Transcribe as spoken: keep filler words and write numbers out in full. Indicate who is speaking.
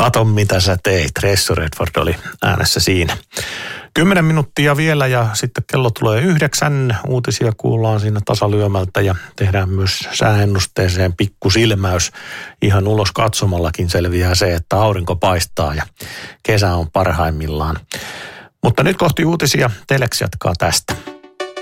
Speaker 1: Kato mitä sä teit. Ressur Redford oli äänessä siinä. Kymmenen minuuttia vielä ja sitten kello tulee yhdeksän. Uutisia kuullaan siinä tasalyömältä ja tehdään myös sääennusteeseen pikkusilmäys. Ihan ulos katsomallakin selviää se, että aurinko paistaa ja kesä on parhaimmillaan. Mutta nyt kohti uutisia. Telex jatkaa tästä.